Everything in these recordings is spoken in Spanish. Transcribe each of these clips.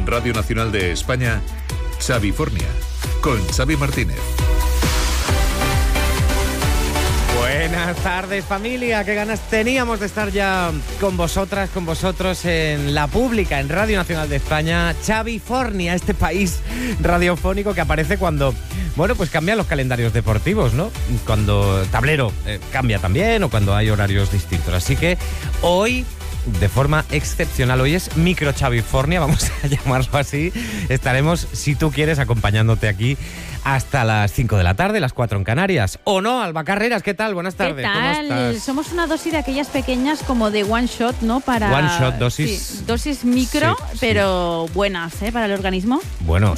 Radio Nacional de España, Xavifornia, con Xavi Martínez. Buenas tardes, familia. Qué ganas teníamos de estar ya con vosotras, con vosotros en la pública, en Radio Nacional de España, Xavifornia, este país radiofónico que aparece cuando, bueno, pues cambian los calendarios deportivos, ¿no? Cuando tablero cambia también o cuando hay horarios distintos. Así que hoy, de forma excepcional, hoy es Micro Xavifornia, vamos a llamarlo así. Estaremos, si tú quieres, acompañándote aquí hasta las 5 de la tarde, las 4 en Canarias. ¿O no, Alba Carreras? ¿Qué tal? Buenas tardes. ¿Qué tal? ¿Cómo estás? Somos una dosis de aquellas pequeñas como de one shot, ¿no? Para one shot, dosis. Sí, dosis micro, sí, pero buenas, para el organismo. Bueno,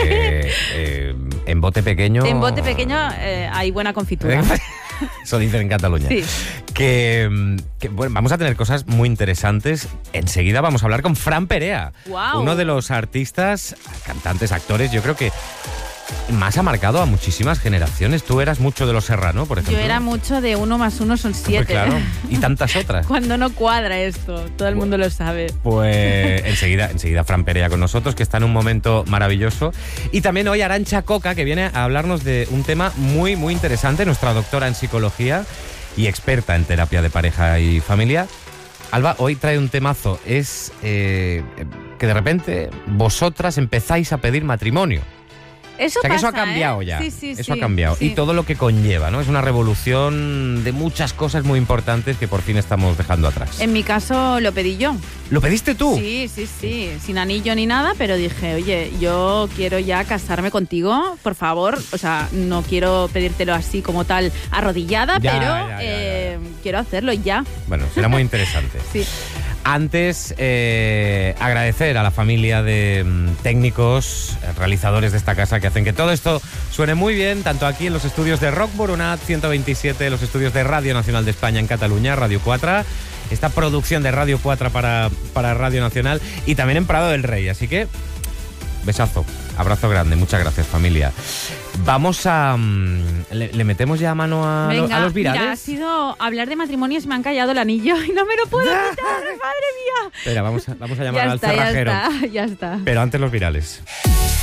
en bote pequeño... En bote pequeño hay buena confitura. Eso dicen en Cataluña. Sí. Que bueno, vamos a tener cosas muy interesantes. Enseguida vamos a hablar con Fran Perea. Wow. Uno de los artistas, cantantes, actores, yo creo que más ha marcado a muchísimas generaciones. Tú eras mucho de Los Serrano, por ejemplo. Yo era mucho de 1 más 1 son 7. Pues claro, y tantas otras. Cuando no cuadra esto, todo el mundo lo sabe. Pues enseguida Fran Perea con nosotros, que está en un momento maravilloso. Y también hoy Arantxa Coca, que viene a hablarnos de un tema muy, muy interesante, nuestra doctora en psicología y experta en terapia de pareja y familia. Alba, hoy trae un temazo. Es que de repente vosotras empezáis a pedir matrimonio. Eso o sea, que pasa, eso ha cambiado ya. Sí, eso ha cambiado. Sí. Y todo lo que conlleva, ¿no? Es una revolución de muchas cosas muy importantes que por fin estamos dejando atrás. En mi caso lo pedí yo. ¿Lo pediste tú? Sí. Sin anillo ni nada, pero dije, oye, yo quiero ya casarme contigo, por favor. O sea, no quiero pedírtelo así como tal arrodillada, pero quiero hacerlo ya. Bueno, será muy interesante. Sí. Antes, agradecer a la familia de técnicos, realizadores de esta casa que hacen que todo esto suene muy bien, tanto aquí en los estudios de Rock Boronat 127, los estudios de Radio Nacional de España en Cataluña, Radio 4, esta producción de Radio 4 para Radio Nacional y también en Prado del Rey. Así que, besazo, abrazo grande, muchas gracias, familia. Vamos a... ¿Le metemos ya mano a los virales? Mira, ha sido hablar de matrimonios, me han callado el anillo y no me lo puedo quitar, madre mía. Espera, vamos a llamar al cerrajero. Ya está. Pero antes los virales.